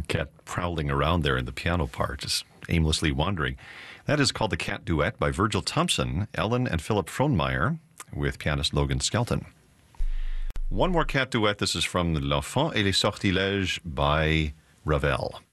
cat prowling around there in the piano part, just aimlessly wandering. That is called The Cat Duet by Virgil Thompson, Ellen and Philip Frohnmeyer, with pianist Logan Skelton. One more cat duet. This is from L'Enfant et les Sortilèges by Ravel.